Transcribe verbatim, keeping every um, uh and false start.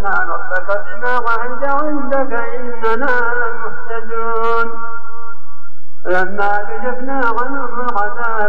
لنا ربك بما وعد عندك إننا لمهتدون. لما كشفنا عنهم العذاب